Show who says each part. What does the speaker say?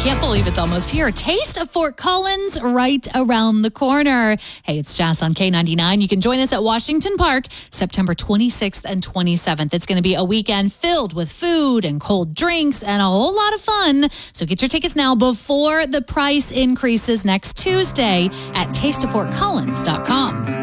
Speaker 1: Can't believe it's almost here. Taste of Fort Collins right around the corner. Hey, it's Jess on K99. You can join us at Washington Park September 26th and 27th. It's going to be a weekend filled with food and cold drinks and a whole lot of fun. So get your tickets now before the price increases next Tuesday at tasteoffortcollins.com.